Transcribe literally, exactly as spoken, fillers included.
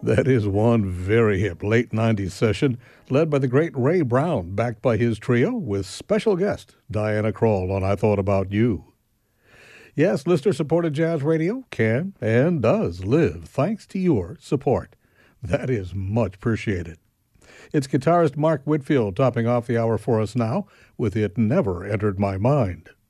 That is one very hip late nineties session led by the great Ray Brown, backed by his trio with special guest Diana Krall on I Thought About You. Yes, listener-supported jazz radio can and does live thanks to your support. That is much appreciated. It's guitarist Mark Whitfield topping off the hour for us now with It Never Entered My Mind.